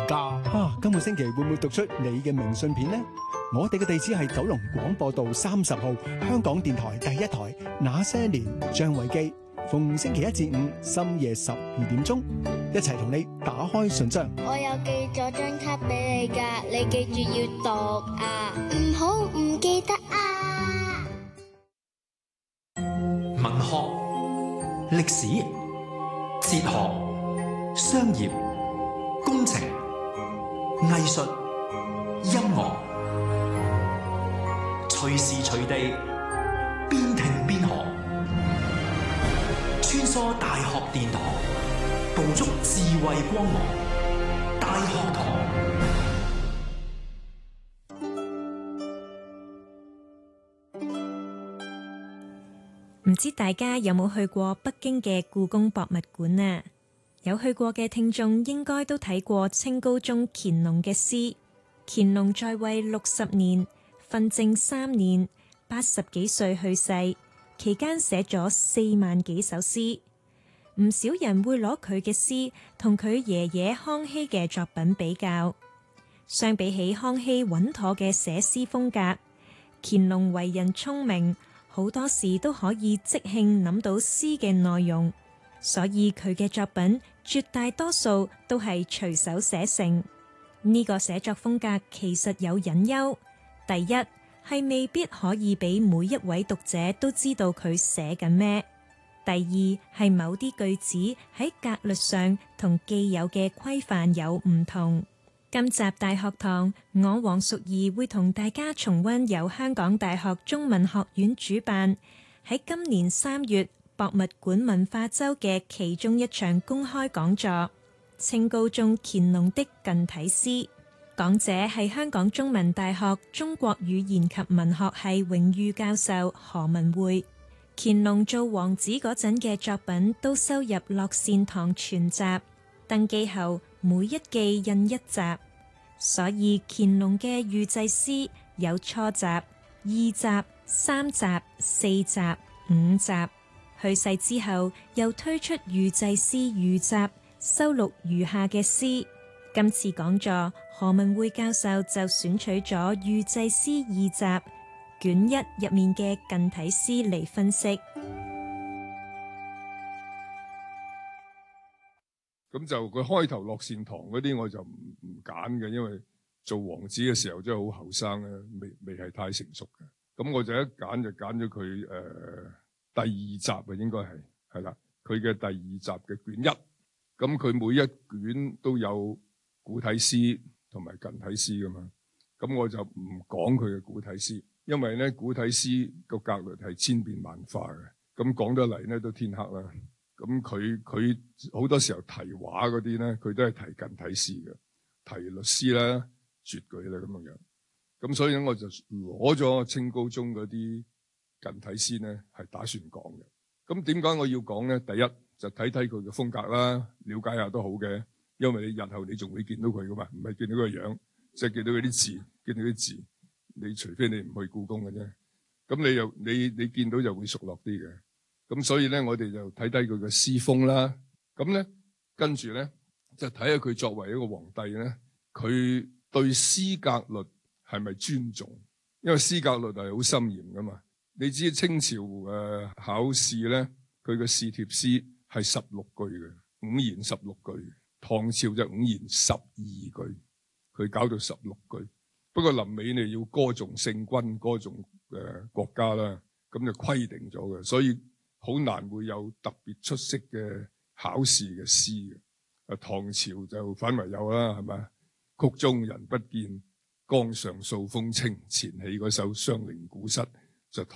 㗎。今個星期會唔會讀出你嘅明信片呢？我哋嘅地址係九龍廣播道30號，香港電台第一台。那些年，張偉基，逢星期1至5深夜12點鐘，一齊同你打開信箱。 我有寄咗張卡俾你㗎，你記住要讀啊，唔好唔記得啊。 文學、歷史、哲學、商業、工程、藝術、音樂，隨時隨地邊聽邊學，穿梭大學殿堂，捕捉智慧光芒。大學堂。 唔知大家有冇去過北京嘅故宮博物館啊？有去過嘅聽眾應該都睇過清高宗乾隆嘅詩。乾隆在位60年，訓政3年，80幾歲去世，期間寫咗4萬幾首詩。唔少人會攞佢嘅詩同佢爺爺康熙嘅作品比較。相比起康熙穩妥嘅寫詩風格，乾隆為人聰明，好多時都可以即興諗到詩嘅內容，所以佢嘅作品絕大多數都係隨手寫成。呢個寫作風格其實有隱憂。第一係未必可以俾每一位讀者都知道佢寫緊咩。第二係某啲句子喺格律上同既有嘅規範有唔同。今集大學堂，我黃淑儀會同大家重溫由香港大學中文學院主辦喺今年3月博物館文化周嘅其中一場公開講座——清高宗乾隆的近體詩。講者係香港中文大學中國語言及文學系榮譽教授何文匯。乾隆做王子嗰陣嘅作品都收入樂善堂全集，登基後每一紀印一集，所以乾隆嘅御製詩有初集、2集、3集、4集、5集。去世之後又推出御製詩御集，收錄餘下嘅詩。今次講座，何文匯教授就選取咗御製詩2集卷1入面嘅近體詩嚟分析。 咁就佢開頭樂善堂嗰啲我就唔揀嘅，因為做王子嘅時候真係好後生咧，未係太成熟嘅。咁我就一揀就揀咗佢第2集啊，應該係啦，佢嘅第2集嘅卷1。咁佢每一卷都有古體詩同埋近體詩噶嘛。咁我就唔講佢嘅古體詩，因為咧古體詩個格律係千變萬化嘅。咁講得嚟咧都天黑啦。咁佢好多時候題畫嗰啲咧，佢都係題近體詩嘅，題律詩啦、絕句啦咁樣。咁所以咧我就攞咗清高宗嗰啲近體詩咧，係打算講嘅。咁點解我要講咧？第一就睇睇佢嘅風格啦，了解下都好嘅，因為你日後你仲會見到佢噶嘛，唔係見到佢個樣，即係見到佢啲字，見到啲字。你除非你唔去故宮嘅啫，咁你見到就會熟絡啲嘅。咁所以咧，我哋就睇睇佢嘅詩風啦。咁咧，跟住咧就睇下佢作為一個皇帝咧，佢對詩格律係咪尊重？因為詩格律係好森嚴噶嘛。你知清朝考試咧，佢嘅試帖詩係16句嘅，5言16句。唐朝就5言12句，佢搞到16句。不過臨尾你要歌頌聖君、歌頌國家啦，咁就規定咗嘅，所以好難會有特別出色嘅考試嘅詩嘅。唐朝就反為有啦，係咪？曲中人不見，江上掃風清，前起嗰首雙陵古室。